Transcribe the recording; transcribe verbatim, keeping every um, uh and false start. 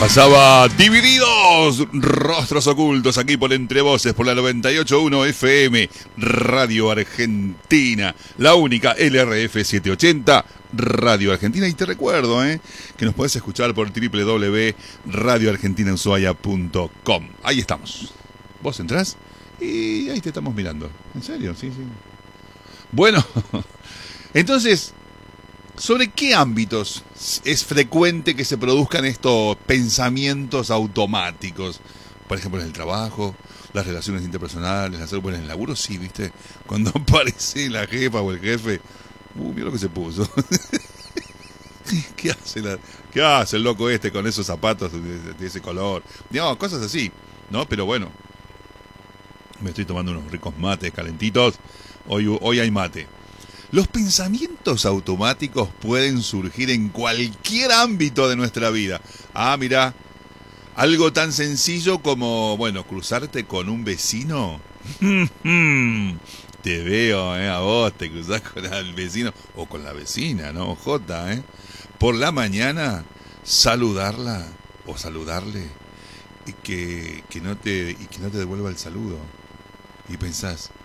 Pasaba Divididos, Rostros Ocultos, aquí por Entre Voces, por la noventa y ocho punto uno F M, Radio Argentina, la única L R F setecientos ochenta, Radio Argentina. Y te recuerdo eh, que nos podés escuchar por doble u doble u doble u punto radio argentina ushuaia punto com. Ahí estamos. Vos entrás y ahí te estamos mirando. ¿En serio? Sí, sí. Bueno, entonces, ¿sobre qué ámbitos es frecuente que se produzcan estos pensamientos automáticos? Por ejemplo, en el trabajo, las relaciones interpersonales, hacer buenos en el laburo, sí, ¿viste? Cuando aparece la jefa o el jefe, uh, mira lo que se puso. ¿Qué hace, la, ¿Qué hace el loco este con esos zapatos de, de ese color? Digamos, cosas así, ¿no? Pero bueno, me estoy tomando unos ricos mates calentitos. Hoy, hoy hay mate. Los pensamientos automáticos pueden surgir en cualquier ámbito de nuestra vida. Ah, mira, algo tan sencillo como, bueno, cruzarte con un vecino. Te veo, eh, a vos, te cruzás con el vecino o con la vecina, ¿no? Jota, ¿eh? Por la mañana, saludarla o saludarle y que, que no te, y que no te devuelva el saludo. Y pensás,